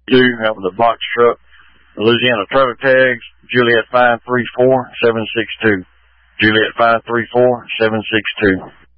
That was a box truck. Louisiana trailer tags, Juliet 534-762. Juliet 534-762.